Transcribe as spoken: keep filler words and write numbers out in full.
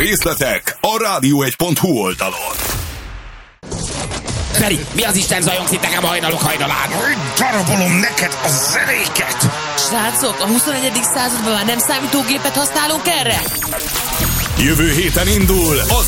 Részletek a rádió egy pont hu oldalon. Feri, mi az Isten zajongsz itt nekem a hajnalok hajnalán? Darabolom neked a zenéket! Srácok, a huszonegyedik században már nem számítógépet használunk erre? Jövő héten indul az